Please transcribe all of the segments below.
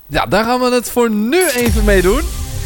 Ja, daar gaan we het voor nu even mee doen.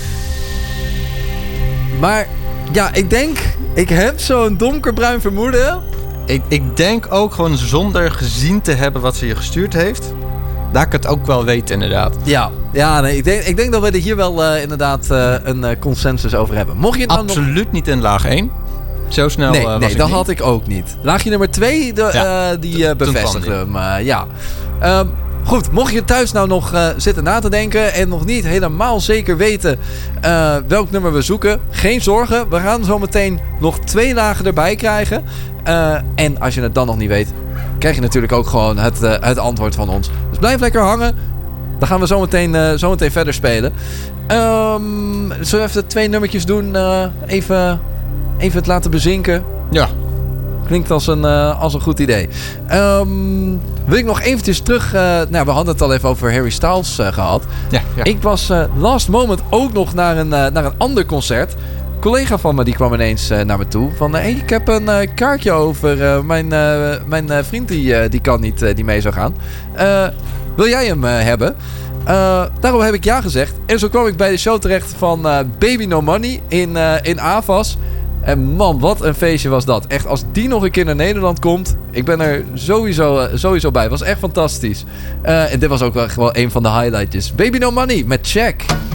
Maar ja, ik heb zo'n donkerbruin vermoeden. Ik denk ook gewoon zonder gezien te hebben wat ze je gestuurd heeft, dat ik het ook wel weet inderdaad. Ja, nee, ik denk dat we er hier wel inderdaad een consensus over hebben. Mocht je het nou absoluut niet in laag 1. Zo snel was nee, ik dat niet. had ik ook niet. Laagje nummer 2, die bevestigde hem. Goed, mocht je thuis nou nog zitten na te denken en nog niet helemaal zeker weten welk nummer we zoeken, geen zorgen. We gaan zo meteen nog 2 lagen erbij krijgen. En als je het dan nog niet weet, krijg je natuurlijk ook gewoon het antwoord van ons. Dus blijf lekker hangen. Dan gaan we zo meteen verder spelen. Zullen we even 2 nummertjes doen? Even het laten bezinken. Ja. Klinkt als een goed idee. Wil ik nog eventjes terug... we hadden het al even over Harry Styles gehad. Ja. Ik was last moment ook nog naar een ander concert. Een collega van me die kwam ineens naar me toe. Van, hey, ik heb een kaartje over. Mijn vriend die kan niet, die mee zou gaan. Wil jij hem hebben? Daarom heb ik ja gezegd. En zo kwam ik bij de show terecht van Baby No Money in Avas. En man, wat een feestje was dat. Echt, als die nog een keer naar Nederland komt, ik ben er sowieso bij. Het was echt fantastisch. En dit was ook wel gewoon een van de highlightjes. Baby No Money met Check.